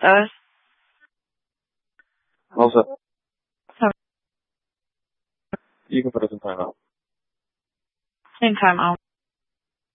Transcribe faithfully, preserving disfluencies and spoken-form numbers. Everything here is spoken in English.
Uh, Also, so you can put us in timeout. in time out.